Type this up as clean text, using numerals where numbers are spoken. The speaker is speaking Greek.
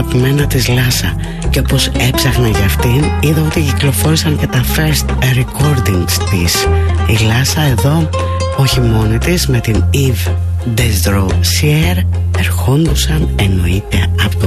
αγαπημένα της Λάσα, και όπως έψαχνα για αυτήν είδα ότι κυκλοφόρησαν και τα first recordings της. Η Λάσα εδώ, όχι μόνη της, με την Yves Desdrozier, ερχόντουσαν εννοείται από